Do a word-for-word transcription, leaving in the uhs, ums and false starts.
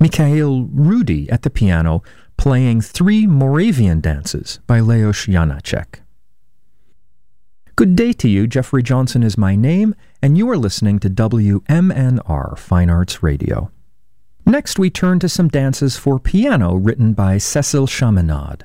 Mikhail Rudy at the piano, playing three Moravian dances by Leos Janáček. Good day to you. Jeffrey Johnson is my name, and you are listening to W M N R Fine Arts Radio. Next, we turn to some dances for piano written by Cécile Chaminade.